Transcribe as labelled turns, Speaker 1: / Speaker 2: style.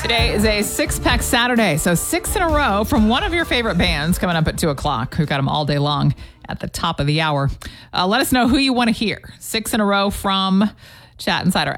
Speaker 1: Today is a six-pack Saturday, so 6 in a row from one of your favorite bands coming up at 2 o'clock. We've got them all day long at the top of the hour. Let us know who you want to hear. 6 in a row from Chat Insider.